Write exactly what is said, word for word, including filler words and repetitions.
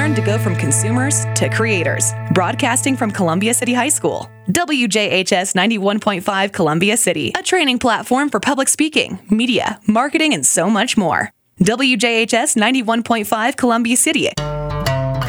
time to go from consumers to creators. Broadcasting from Columbia City High School. W J H S ninety-one point five Columbia City, a training platform for public speaking, media, marketing, and so much more. W J H S ninety-one point five Columbia City.